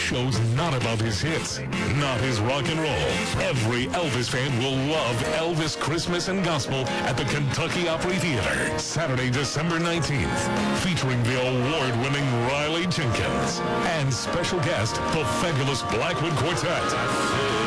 show's not about his hits, not his rock and roll. Every Elvis fan will love Elvis Christmas and Gospel at the Kentucky Opry Theater, Saturday, December 19th, featuring the award-winning Riley Jenkins and special guest, the fabulous Blackwood Quartet.